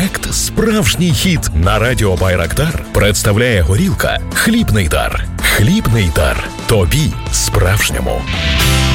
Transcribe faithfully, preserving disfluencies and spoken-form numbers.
Проект «Справжній хіт» на радіо Байрактар представляє горілка «Хлібний дар». Хлібний дар. Тобі справжньому.